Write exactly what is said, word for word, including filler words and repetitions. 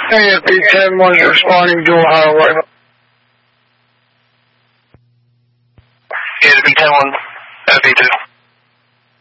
A F B ten one is responding to Ohio Rifle. A F B ten one, F B two.